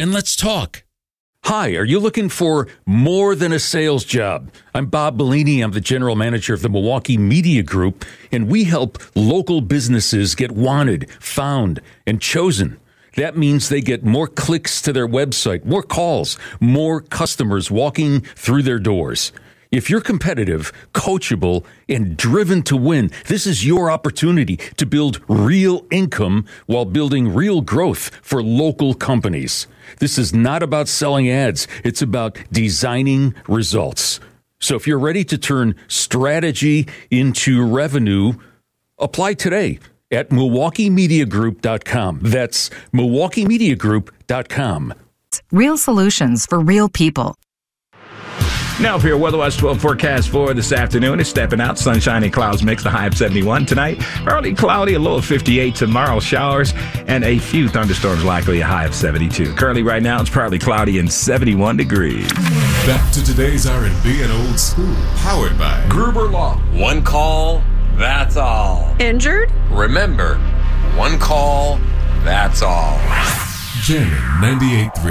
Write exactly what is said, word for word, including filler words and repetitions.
and let's talk. Hi, are you looking for more than a sales job? I'm Bob Bellini. I'm the general manager of the Milwaukee Media Group, and we help local businesses get wanted, found, and chosen. That means they get more clicks to their website, more calls, more customers walking through their doors. If you're competitive, coachable, and driven to win, this is your opportunity to build real income while building real growth for local companies. This is not about selling ads. It's about designing results. So if you're ready to turn strategy into revenue, apply today at Milwaukee Media Group dot com. That's Milwaukee Media Group dot com. Real solutions for real people. Now for your WeatherWatch twelve forecast for this afternoon. It's stepping out. Sunshine and clouds mix, the high of seventy-one tonight. Early cloudy, a low of fifty-eight. Tomorrow, showers and a few thunderstorms likely, a high of seventy-two. Currently right now, it's partly cloudy and seventy-one degrees. Back to today's R and B and old school. Powered by Gruber Law. One call, that's all. Injured? Remember, one call, that's all. Jamming ninety-eight point three.